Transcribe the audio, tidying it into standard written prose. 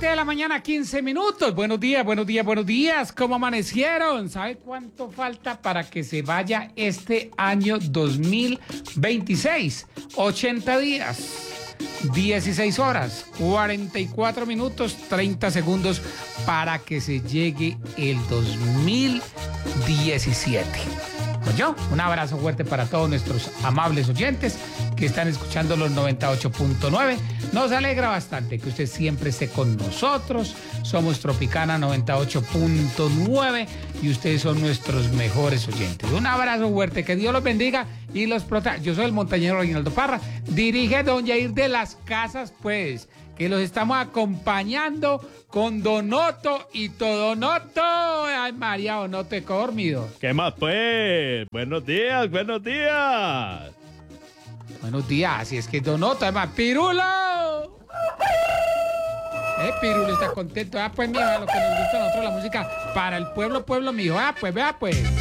7 de la mañana, 15 minutos. Buenos días, buenos días, buenos días. ¿Cómo amanecieron? ¿Sabe cuánto falta para que se vaya este año 2026? 80 días, 16 horas, 44 minutos, 30 segundos para que se llegue el 2017. Yo, un abrazo fuerte para todos nuestros amables oyentes que están escuchando los 98.9. Nos alegra bastante que usted siempre esté con nosotros. Somos Tropicana 98.9 y ustedes son nuestros mejores oyentes. Un abrazo fuerte, que Dios los bendiga y los proteja. Yo soy el montañero Reinaldo Parra, dirige don Yair de las Casas, pues, que los estamos acompañando con Donoto y Todonoto. Ay, María, Donoto, ¿he dormido? ¿Qué más, pues? Buenos días, buenos días. Buenos días, así es que Donoto, además, ¡Pirulo! Pirulo está contento. Pues, mira, lo que nos gusta a nosotros, la música para el pueblo, mijo. Pues, vea, pues.